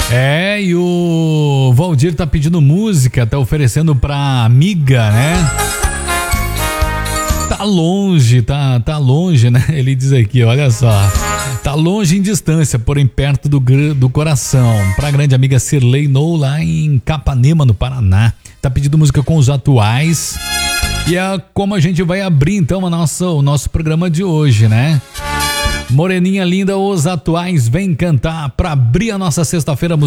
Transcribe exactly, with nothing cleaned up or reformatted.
É, e o Valdir tá pedindo música, tá oferecendo pra amiga, né? Tá longe, tá, tá longe, né? Ele diz aqui, olha só. Tá longe em distância, porém perto do, do coração. Pra grande amiga Cirlei No, lá em Capanema, no Paraná. Tá pedindo música com os atuais. E é como a gente vai abrir então a nossa, o nosso programa de hoje, né? Moreninha linda, os atuais vem cantar pra abrir a nossa sexta-feira musical.